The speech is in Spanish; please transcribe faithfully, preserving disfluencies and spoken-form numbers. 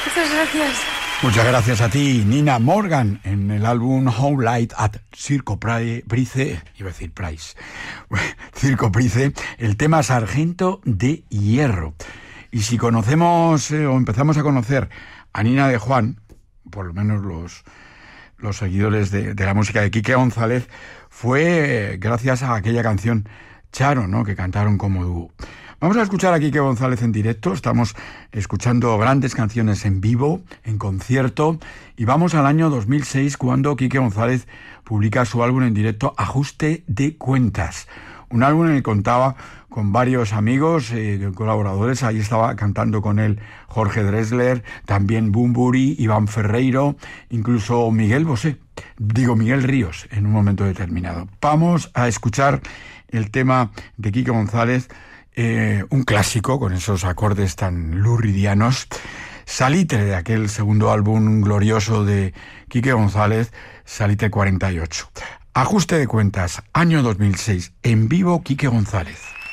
Muchas gracias. Muchas gracias a ti, Nina Morgan, en el álbum Home Light at Circo Price, iba a decir Price, Circo Price, el tema Sargento de Hierro. Y si conocemos eh, o empezamos a conocer a Nina de Juan, por lo menos los, los seguidores de, de la música de Quique González, fue gracias a aquella canción Charo, ¿no?, que cantaron como dúo. Vamos a escuchar a Quique González en directo. Estamos escuchando grandes canciones en vivo, en concierto, y vamos al año dos mil seis, cuando Quique González publica su álbum en directo Ajuste de Cuentas. Un álbum en el que contaba con varios amigos, eh, colaboradores. Ahí estaba cantando con él Jorge Drexler, también Bunbury, Iván Ferreiro, incluso Miguel Bosé, digo Miguel Ríos, en un momento determinado. Vamos a escuchar el tema de Quique González, Eh, un clásico con esos acordes tan luridianos, Salitre, de aquel segundo álbum glorioso de Quique González, Salitre cuarenta y ocho. Ajuste de Cuentas, año dos mil seis, en vivo Quique González.